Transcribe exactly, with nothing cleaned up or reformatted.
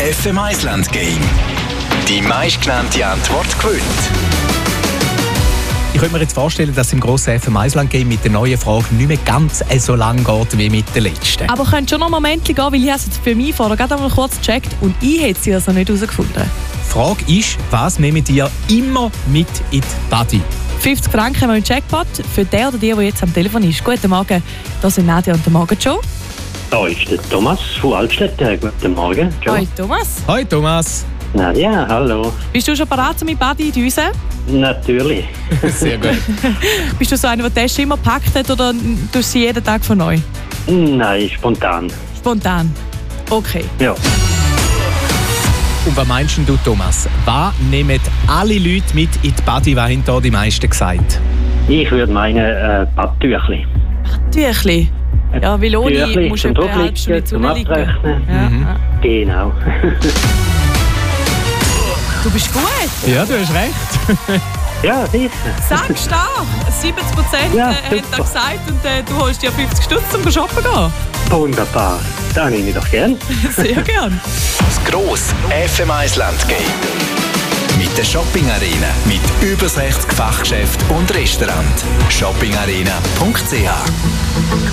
F M eins Land Game. Die meistgenannte Antwort gewinnt. Ich könnte mir jetzt vorstellen, dass im grossen F M eins Land Game mit der neuen Frage nicht mehr ganz so lang geht wie mit der letzten. Aber könnte schon noch einen Moment gehen, weil ich es jetzt für mich vorher gerade einmal kurz gecheckt und ich hätte sie also nicht herausgefunden. Die Frage ist, was nehmt ihr immer mit in die Party? fünfzig Franken haben wir im Jackpot für den oder die, der jetzt am Telefon ist. Guten Morgen, das sind Nadia und der Morgenshow. Da ist der Thomas von Altstädte. Guten Morgen. Ciao. Hoi Thomas. Hoi Thomas. Nadia, hallo. Bist du schon bereit mit Badi in die Düse? Natürlich. Sehr gut. Bist du so einer, der die Tasche immer gepackt hat oder tust du sie jeden Tag von neu? Nein, spontan. Spontan. Okay. Ja. Und was meinst du, Thomas? Was nehmen alle Leute mit in die Party? Was haben da die meisten gesagt? Ich würde meinen, äh, Badtüchli. Tüchli. Ja, weil ohne Tüchli musst du zum etwa eine halbe Stunde Drauflegen, zu zum liegen. Abrechnen. Ja, Mhm. ja. Genau. Du bist gut. Ja, du hast recht. Ja, sicher. Sag stark. siebzig Prozent Ja, äh, haben das super. gesagt und äh, du holst dir fünfzig Stutz zum Shoppen gehen. Wunderbar. Das nehme ich doch gern. Sehr gern. Das grosse F M eins Land Game. Mit der Shopping Arena. Mit über sechzig Fachgeschäften und Restaurants. shopping arena punkt c h